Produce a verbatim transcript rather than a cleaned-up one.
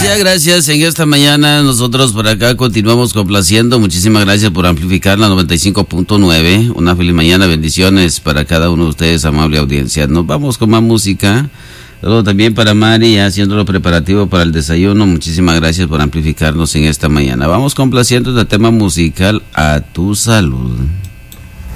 Gracias, gracias. En esta mañana nosotros por acá continuamos complaciendo. Muchísimas gracias por amplificar la noventa y cinco punto nueve. Una feliz mañana, bendiciones para cada uno de ustedes, amable audiencia. Nos vamos con más música. Luego también para Mari, haciendo lo preparativo para el desayuno. Muchísimas gracias por amplificarnos en esta mañana. Vamos complaciendo este tema musical, A Tu Salud.